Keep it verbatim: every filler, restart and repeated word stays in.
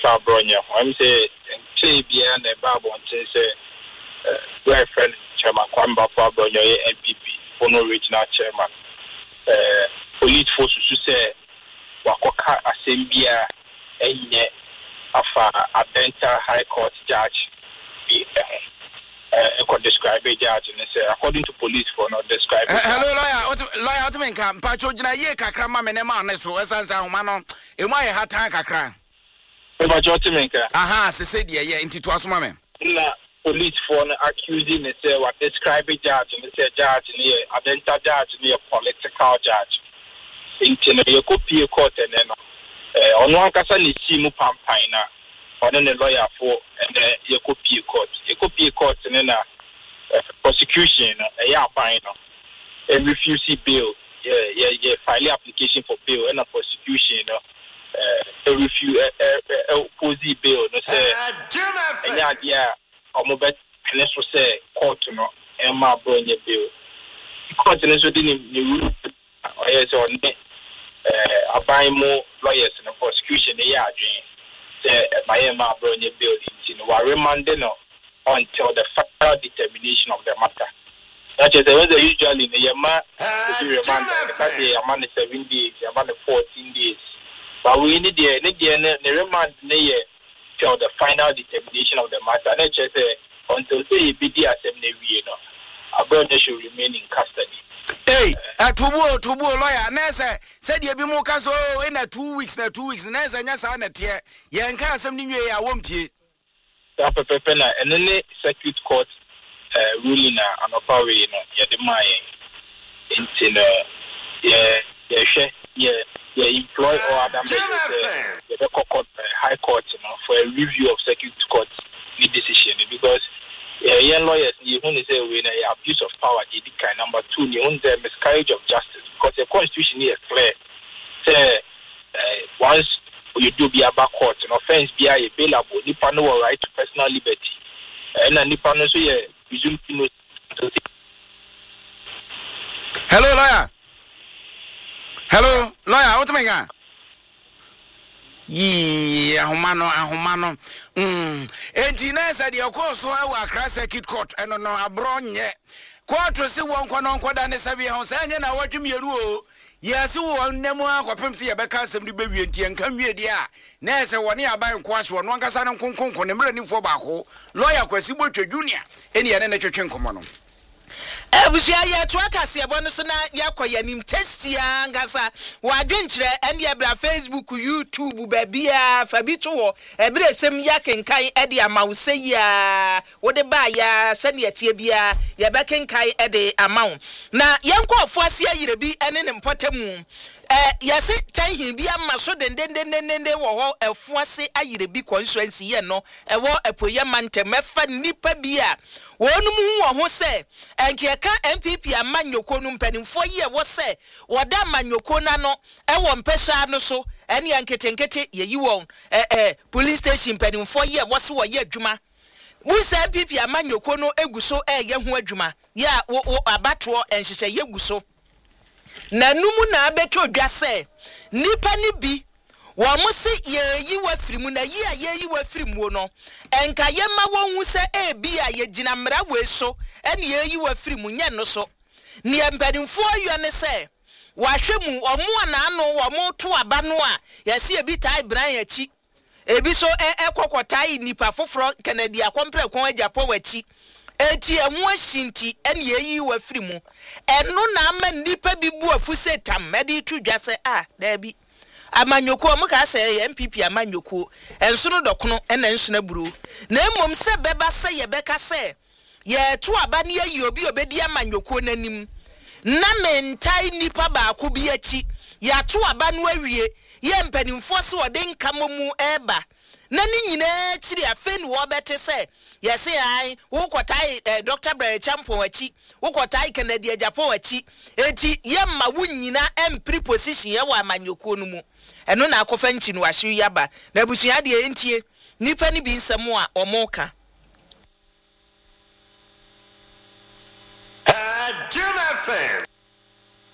fa bronya I'm say say bia na ba bon say my friend chairman Kwamba fa bronya N P P Bono regional chairman eh police force to say wakoka asembia enye afa Adenta High Court judge be uh could describe a judge and say according to police for not describe uh, hello lawyer lawyer otumenka mpacho gina ye kakra ma me ne ma ne so esansa homa no e mo ye hatan kakra mpacho otumenka aha se se de ye ntito asoma me na police for accusing and say what describe a judge and say judge ne Adenta judge ne political judge intino ye copy court and no eh ono ankasa ne si mu pampan na ono ne lawyer for and ye copy court ye copy court ne na prosecution e ya ban no e refuse bail yeah yeah yeah file application for bail and a prosecution no eh refuse oppose bail no say enya dia omo bet ne so say court no e ma bronye bail court ne so di ni rule o yes on eh aban mo lawyers and prosecution e ya adwen say my ma bronye bail in no wa remand no until the final determination of the matter. That is when they usually in the Yama remand the amount of seven days, the amount of fourteen days. But we need the need the remand till the final determination of the matter. Let's just say until say B D assembly we know, a brother should remain in custody. Hey, uh, tubu tubu lawyer nese said you be more caso in a two weeks na two weeks nese nyasa na tie yenka asem ni nwe ya wompie Pepena and then the circuit court uh, ruling uh, an opera way no yeah the my in uh, yeah yeah share yeah yeah employ or other measures the court uh, high court you know for a review of circuit court decision because yeah yeah lawyers you want to say when uh, abuse of power the kind number two you want the miscarriage of justice because the constitution is clear say uh, once you do be a back court an offense be a bailable nipa no right to personal liberty and na nipa no so ye presume no. Hello lawyer hello lawyer what me ga yi ahomano ahomano mm enti na say the course so e wa Accra Circuit Court eno no abronye court se won kono nkoda ne sabi ho say anya na wadwumieru o yes wo nemu akopem se ye beka asem ni bewie ntie nka nwie dia na ese woni aban ko ahwe no nkasa ne nkonkonko ne mra nifo baako lawyer Kwasi Botwa Junior eni ene ne twetwe nkomo no ebusia ye to akase ebo no so na yakoya nim testia ngasa wadwenkyere ene ye bra Facebook YouTube babia fabito wo ebere sem yakenkan e de amawse ya wode ba ya sane etie bia ye bekenkan e de amaw na yenkofo ase ayire bi ene ne mpotemu eh yesi tanhin bia maso dendendendende wo ho efo ase ayire bi constituency ye no e wo epoye mante mefa nipa bia wonu mu ho ho se enkeka N P P amanyoko no mpanimfo ye wo se woda amanyoko na no e wo mpesa no so ene yanketenkete ye yi won eh eh police station mpanimfo ye wo se wo ye adwuma bu se N P P amanyoko no eguso e ye ho adwuma ya wo abato enhyehyɛ ye guso na numu na abeto dwa se nipa ni bi wo mo se ye yi wa firimu na yi a ye yi wa firimu no enka ye ma wo hu se e bi a ye gina mra we so ene ye yi wa firimu nye no so ne empadimfo ayo ne se wa hwemu omo na ano wo mo to aba no a ye se e bi tai bran achi e bi so e ekokotai nipa foforo Kennedy akompre kon ajapo wachi eti emu ashinti ene ye yi wa firimu eno na ama nipa bi bu afu setam mede tu dwa se ah da bi amanyoko mo ka se N P P amanyoko enso no dokono ena enso na buru na emom se beba se ye beka se ye to aba ne yi obi obedi amanyoko nanim na mentai nipa ba ko bi achi ya to aba no awie ye mpanimfo se ode nkamomu eba na ni nyina chiri afe ni wo bete se ye se ai wo kotai eh, Doctor Bray Champo achi wo kotai Kennedy Ajapo achi eti ye ma wo nyina empri position ye wa amanyoko no mu eno na akofa nchi no ahwe yaba na busua de entie nipa ni bi nsem a omoka Jim F M